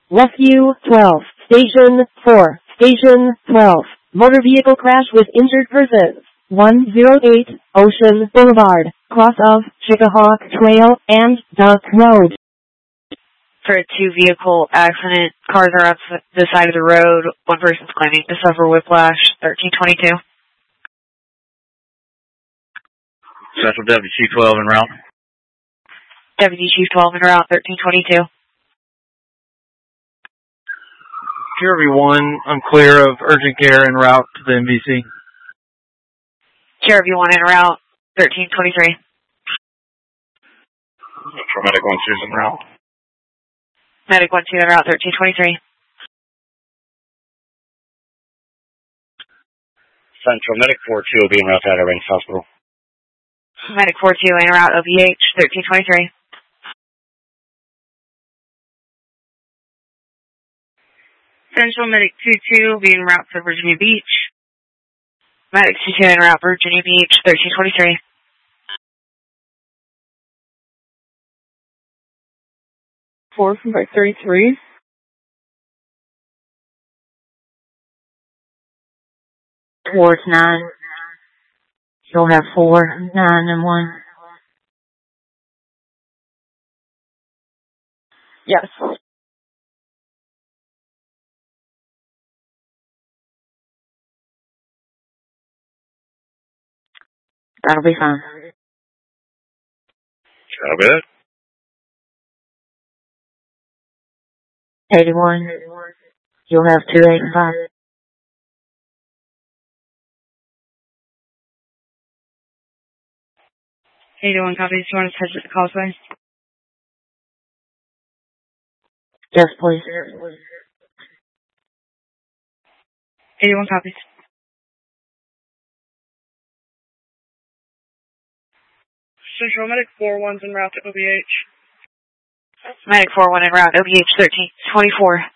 Rescue 12. Station 4. Station 12. Motor vehicle crash with injured persons. 108 Ocean Boulevard, cross of Chickahawk Trail and Duck Road. For a two-vehicle accident, cars are on the side of the road. One person's claiming to suffer whiplash. 1322. Central Deputy Chief 12 en route. Deputy Chief 12 en route. 1322. KRV-1, unclear of urgent care en route to the MVC. KRV-1 en route. 1323. Medic 1-2's en route. Medic 1-2 en route. 1323. Central Medic 4-2 will be en route to Outer Banks Hospital. Medic 4-2 en route. OBH. 1323. Central Medic 2-2 will be en route to Virginia Beach. Medic 2-2 en route. Virginia Beach. 1323. Four from by 33. Towards 9. You'll have 4, 9, and 1. Yes. That'll be fine. That'll be it. 81. You'll have 2, 8, and 5. Copies. You want to touch at the causeway? Yes, please. 81 copies. Central Medic 4-1's en route to OBH. Medic 4-1 en route. OBH 1324.